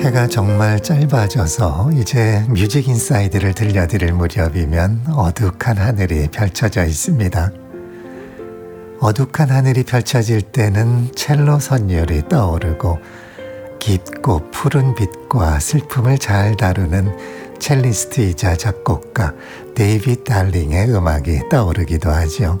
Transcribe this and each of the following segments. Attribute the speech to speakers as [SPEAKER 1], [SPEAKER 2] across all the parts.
[SPEAKER 1] 해가 정말 짧아져서 이제 뮤직 인사이드를 들려드릴 무렵이면 어둑한 하늘이 펼쳐져 있습니다. 어둑한 하늘이 펼쳐질 때는 첼로 선율이 떠오르고 깊고 푸른 빛과 슬픔을 잘 다루는 첼리스트이자 작곡가 데이빗 달링의 음악이 떠오르기도 하죠.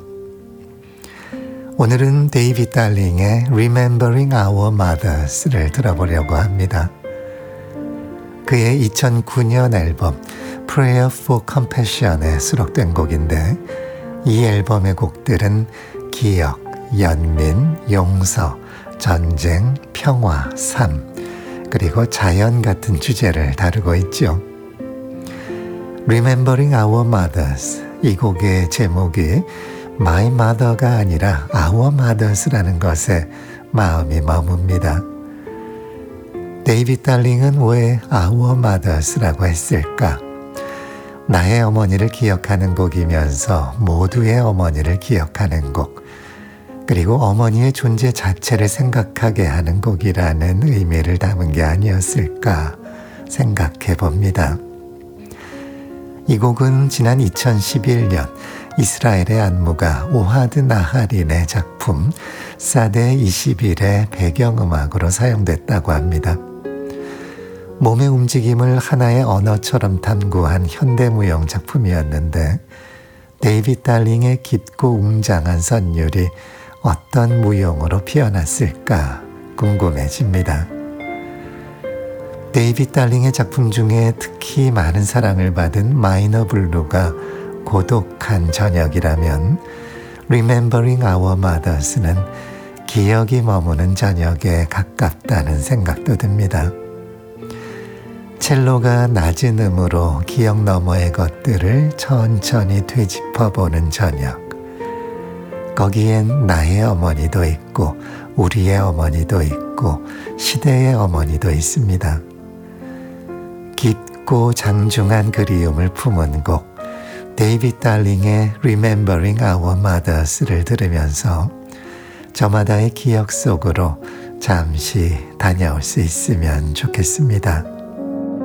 [SPEAKER 1] 오늘은 데이빗 달링의 Remembering Our Mothers를 들어보려고 합니다. 그의 2009년 앨범 Prayer for Compassion에 수록된 곡인데 이 앨범의 곡들은 기억, 연민, 용서, 전쟁, 평화, 삶, 그리고 자연 같은 주제를 다루고 있죠. Remembering Our Mothers, 이 곡의 제목이 My Mother가 아니라 Our Mothers라는 것에 마음이 머뭅니다. 데이빗 달링은 왜 Our Mothers라고 했을까? 나의 어머니를 기억하는 곡이면서 모두의 어머니를 기억하는 곡, 그리고 어머니의 존재 자체를 생각하게 하는 곡이라는 의미를 담은 게 아니었을까 생각해 봅니다. 이 곡은 지난 2011년 이스라엘의 안무가 오하드 나하린의 작품 사데 21의 배경음악으로 사용됐다고 합니다. 몸의 움직임을 하나의 언어처럼 탐구한 현대무용 작품이었는데 데이빗 달링의 깊고 웅장한 선율이 어떤 무용으로 피어났을까 궁금해집니다. 데이빗 달링의 작품 중에 특히 많은 사랑을 받은 마이너 블루가 고독한 저녁이라면 Remembering Our Mothers는 기억이 머무는 저녁에 가깝다는 생각도 듭니다. 첼로가 낮은 음으로 기억 너머의 것들을 천천히 되짚어보는 저녁. 거기엔 나의 어머니도 있고 우리의 어머니도 있고 시대의 어머니도 있습니다. 깊고 장중한 그리움을 품은 곡 데이빗 달링의 Remembering Our Mothers를 들으면서 저마다의 기억 속으로 잠시 다녀올 수 있으면 좋겠습니다.